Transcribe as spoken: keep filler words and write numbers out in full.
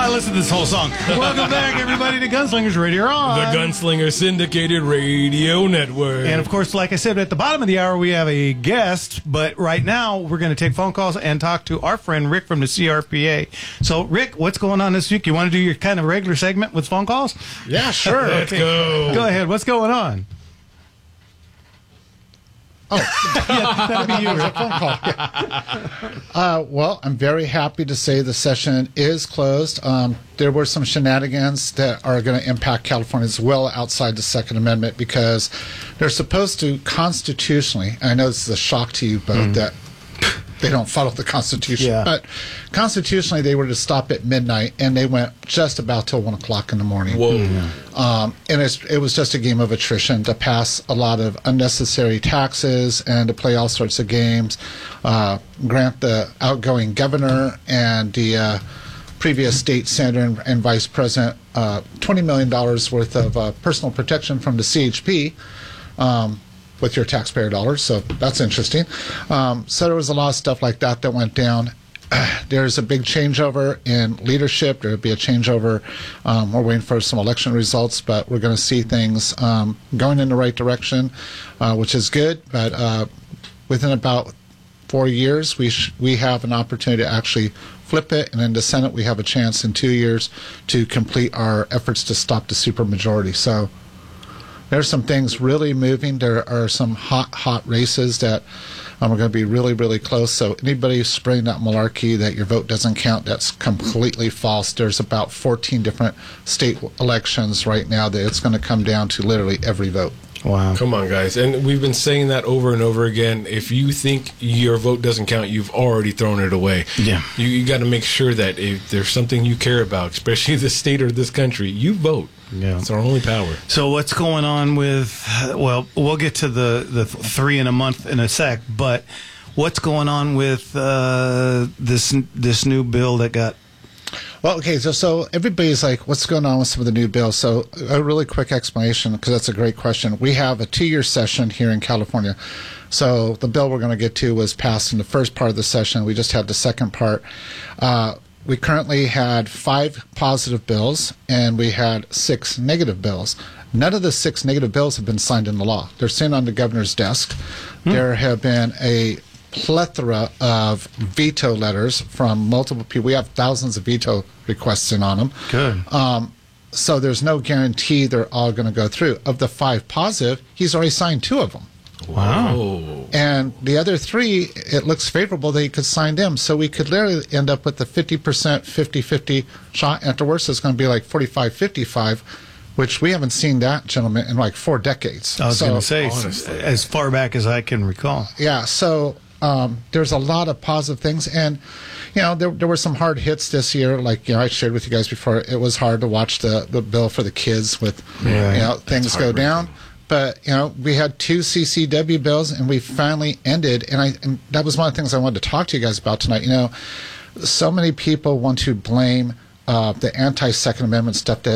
gotta listen to this whole song. Welcome back, everybody, to Gunslingers Radio on the Gunslinger Syndicated Radio Network. And of course, like I said, at the bottom of the hour, we have a guest. But right now, we're going to take phone calls and talk to our friend Rick from the C R P A. So, Rick, what's going on this week? You want to do your kind of regular segment with phone calls? Yeah, sure. Let's go. Go ahead. What's going on? Oh, yeah, that'd be you, Rick. phone call. Yeah. Uh, well, I'm very happy to say the session is closed. Um, there were some shenanigans that are going to impact California as well outside the Second Amendment because they're supposed to constitutionally, I know this is a shock to you both mm. that they don't follow the Constitution, yeah. but constitutionally they were to stop at midnight and they went just about till one o'clock in the morning. Whoa. Mm-hmm. Um, and it's, it was just a game of attrition to pass a lot of unnecessary taxes and to play all sorts of games, uh, grant the outgoing governor and the uh, previous state senator and, and vice president uh, twenty million dollars worth of uh, personal protection from the C H P. Um, with your taxpayer dollars, so that's interesting. Um, so there was a lot of stuff like that that went down. Uh, there's a big changeover in leadership. There will be a changeover. Um, we're waiting for some election results, but we're going to see things um, going in the right direction, uh, which is good. But uh, within about four years, we sh- we have an opportunity to actually flip it, and in the Senate, we have a chance in two years to complete our efforts to stop the supermajority. So there's some things really moving. There are some hot, hot races that um, are going to be really, really close. So anybody spreading that malarkey that your vote doesn't count, that's completely false. There's about fourteen different state elections right now that it's going to come down to literally every vote. Wow. Come on, guys. And we've been saying that over and over again. If you think your vote doesn't count, you've already thrown it away. Yeah. You, you got to make sure that if there's something you care about, especially the state or this country, you vote. Yeah. It's our only power. So what's going on with, well, we'll get to the, the three in a month in a sec, but what's going on with uh, this this new bill that got... Well, okay, so, so everybody's like, what's going on with some of the new bills? So a really quick explanation, because that's a great question. We have a two-year session here in California. So the bill we're going to get to was passed in the first part of the session. We just had the second part. Uh, we currently had five positive bills, and we had six negative bills. None of the six negative bills have been signed into law. They're sitting on the governor's desk. Hmm. There have been a plethora of veto letters from multiple people. We have thousands of veto requests in on them. Good. Um, so there's no guarantee they're all going to go through. Of the five positive, he's already signed two of them. Wow. Whoa. And the other three, it looks favorable that he could sign them. So we could literally end up with the fifty percent, fifty-fifty shot. At the worst, it's going to be like forty-five fifty-five, which we haven't seen that, gentlemen, in like four decades. I was so, going to say, honestly. as far back as I can recall. Yeah, so um, there's a lot of positive things. And, you know, there, there were some hard hits this year. Like, you know, I shared with you guys before, it was hard to watch the, the bill for the kids with, Right. you know, things go down. But, you know, we had two C C W bills, and we finally ended. And, I, and that was one of the things I wanted to talk to you guys about tonight. You know, so many people want to blame uh, the anti-Second Amendment stuff that